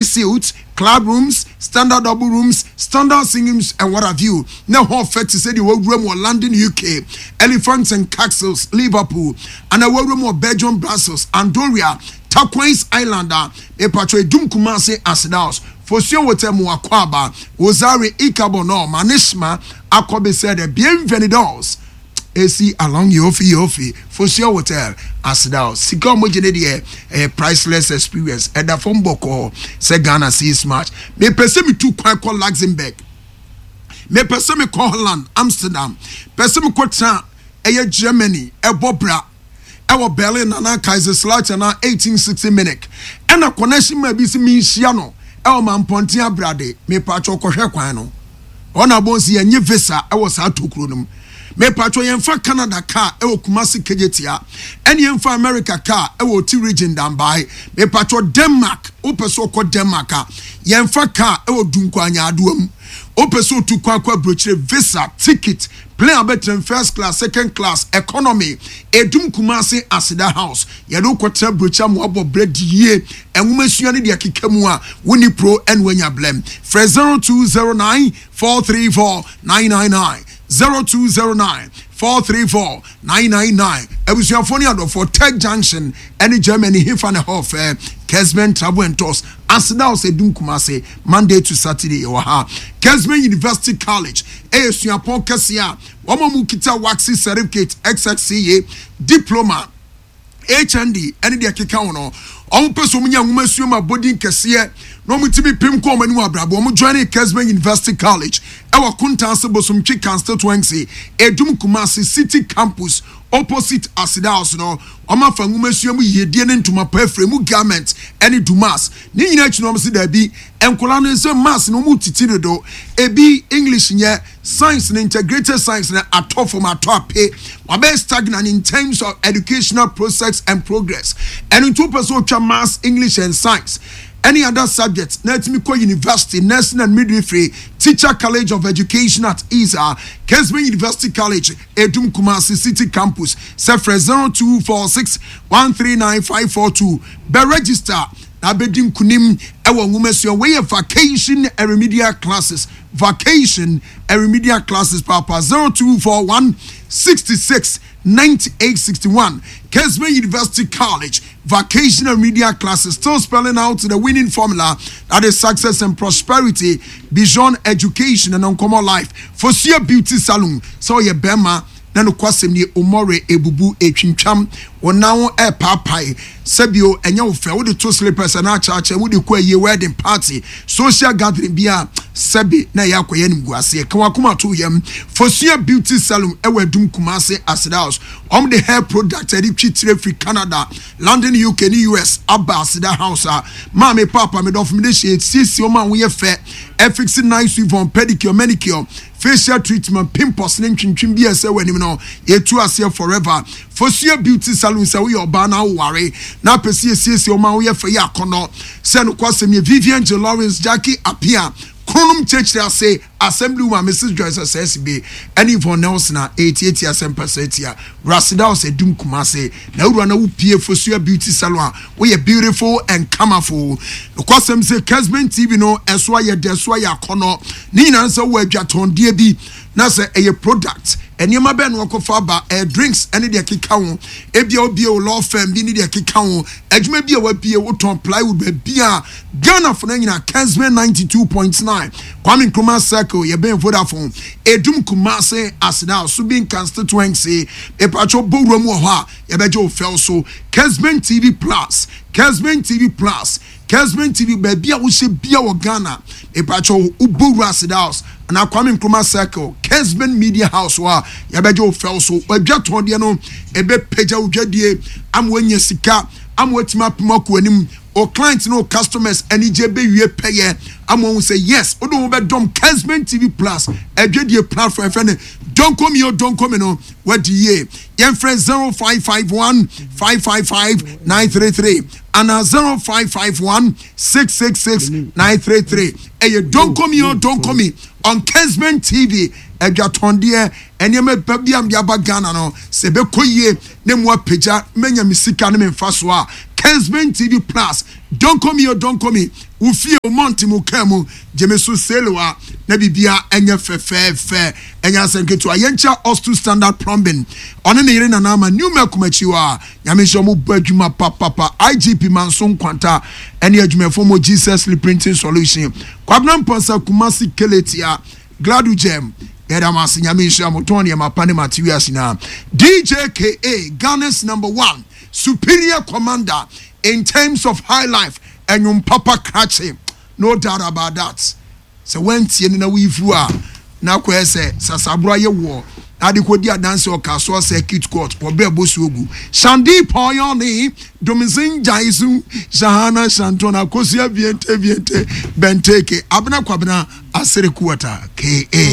suites, club rooms, standard double rooms, standard singing rooms, and what have you. Now, how fair to say the world room or London, UK, Elephants and Castles, Liverpool, and a world room or Belgium, Brussels, Andoria, Turquoise Islander, a patron Dum Kumasi Asidaos, for sure what Muakwaba, Ozari Ikabono, Manishma, Akobe said, bienvenidos. AC along Yofi for sure hotel as now Sika Mojene a priceless experience at the phone boko say Ghana sees match me person me too quite call Luxembourg me person me call Holland Amsterdam person me kwata Germany Bobra Berlin and Kaiserslautern na 1860 minute and a connection may be me Shiano man Pontia Brade me patcho kohwe kwan no ona bonsi enye visa was how to kronum me patro yemfa Canada car e Kumasi Kejetia ene yemfa America car e wo ti region dan by me patro Denmark opeso ko Denmark yemfa car e wo dunkwanya adoam opeso tu kwa brochire visa ticket plane abetrem first class second class economy edum Kumasi Asida house ye do kwatra brocha mo abo bread ye enwumasua ne de akekamu a woni pro en wanya blem 0209 434 999 0209-434-999. Ebusuafoni ado for Tech Junction, any Germany hifane hof Kesmen Travel and Tours. Asida se dum Kumasi Monday to Saturday oha. Kesmen University College. Esuapon kesia. Wama mukita waxi certificate XXCA diploma. HND any de akeka wono. Omo peso munya nwumasuoma body nkese no mutimi pim ko manu abrabo omo join Kesmen University College ewa kuntanse bosomtwi constituency edum Kumasi City Campus opposite Asida House no omo fa nwumasuomu yedie ne ntuma pafremu garment any dumas ni nyina chi no mse da bi enkola no nse mass no mu titire do ebi English nye science and integrated science na ato from ato ape wabe stagnant in terms of educational process and progress and in 2% mass English and science any other subjects Netmiko University Nursing and Midwifery Teacher College of Education at ISA Kesmen University College Edum Kumasi City Campus Sefre 0246139542 be register na bedim kunim ewo nwumasuo we vacation and remedial classes papa 0241 66 9861 Kesmen University College vacation and media classes still spelling out the winning formula that is success and prosperity beyond education and uncommon life for your beauty salon so your bema na no kwasem ni omore ebubu etwintwam wonawo papai sabio enya wo fe wo de to slippers na achache wo de kwa ye wedding party social gathering bia sabi na yakoye nim guase kan wakoma to yam fosia beauty salon ewadum Kumasi Asida House the hair product edi twitire free Canada London UK ni US aba Asida House mama papa me dof me de sisi o ma wo ye fe fixing nice weave on pedicure manicure facial treatment pimples ne twintwim bia se wanim no ye tu ase forever fosia beauty salon se wo ye oba na ware na pesi sisi o ma wo ye fe ya kono se no kwasem ye Vivian J. Lawrence Jackie Apia Kronum church say assembly woman Mrs. Joyce SSB any for Nelson 88 years and percent Rasida say dum Kumasi na uru na upie fosia beauty salon we beautiful and colorful because them say Kesmen TV no eswa ye deswa ya kono ni na nsa wo adwaton die bi na say a product enyema ben wo kofa ba drinks any de keka ho ebia obi o law firm bi ni de keka ho adwuma bi a wapie wo ton plywood ba bia Ghana for na nyina Kesmen 92.9 Kwame Nkrumah Circle ye ben Vodafone edum Kumasi Asida so being constituency e pacho bowram wo ha ye beje ofel so Kesmen TV Plus Kesmen TV baby a wo she bia wo Ghana e pacho uburu Asida House na Kwame Nkrumah Circle Kesmen Media House wa ye beje ofel so adwaton de no e be peja udwadie amwanya sika amwatima pimako anim o clients no customers any jebe wie peye amon say yes odo be dom Kesmen TV Plus adwadie platform fe ne don't come no what ye yen friend 0551 555 933 and 0551 666 933 e don't come on Kesmen TV Edwatonde enyema babia mbia Ghana no se be koye ne mo apeja menya misika ne memfa so a Kesben TV Plus. Don't come here, don't come here. Ufie Monty Mukemu, Jemesu Selwa, Nebibia, Enya Fe, Enya Senketu, Ayencha, Ostu Standard Plumbing. On an Irena Nama, New Melkumechiwa, Yamishomu Bejuma Papa, IGP Manson Quanta, and Yajumefomo Jesus Printing Solution. Kwabnan Ponsa Kumasi Keletia, Gladu Gem. Edamasi Yamisha Motoni Mapane materials now. DJ KA, Ghana's #1 superior commander in terms of high life. And your papa catch him. No doubt about that. So when Tiena Weavua, now say Sasabra ye war, Adikodia dance or Castle Circuit Court, or Bebosugu, Shandi Poyoni, Domizin Jaisu, Shahana Shantona, Kosia Viente, Benteke, Abna Kwabna, Asere Quarter, KA.